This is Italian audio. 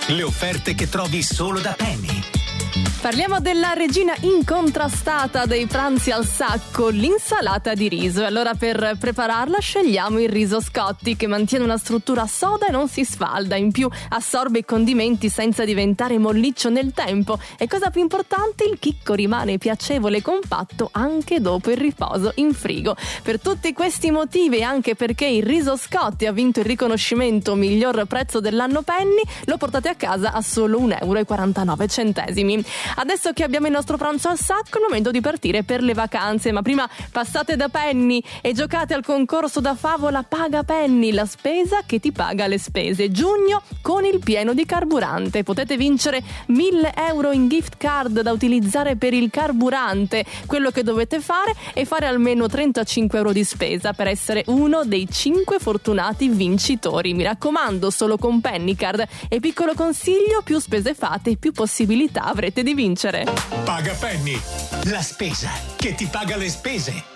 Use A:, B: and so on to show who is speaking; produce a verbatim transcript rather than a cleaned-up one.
A: Le offerte che trovi solo da Penny.
B: Parliamo della regina incontrastata dei pranzi al sacco, l'insalata di riso. E allora per prepararla scegliamo il riso Scotti, che mantiene una struttura soda e non si sfalda. In più assorbe i condimenti senza diventare molliccio nel tempo. E cosa più importante, il chicco rimane piacevole e compatto anche dopo il riposo in frigo. Per tutti questi motivi e anche perché il riso Scotti ha vinto il riconoscimento miglior prezzo dell'anno Penny, lo portate a casa a solo un euro e quarantanove centesimi. Adesso che abbiamo il nostro pranzo al sacco, è il momento di partire per le vacanze, ma prima passate da Penny e giocate al concorso da favola Paga Penny, la spesa che ti paga le spese. Giugno con il pieno di carburante. Potete vincere mille euro in gift card da utilizzare per il carburante. Quello che dovete fare è fare almeno trentacinque euro di spesa per essere uno dei cinque fortunati vincitori. Mi raccomando, solo con Pennycard. E piccolo consiglio, più spese fate, più possibilità avrete di vincere.
A: Paga Penny, la spesa che ti paga le spese.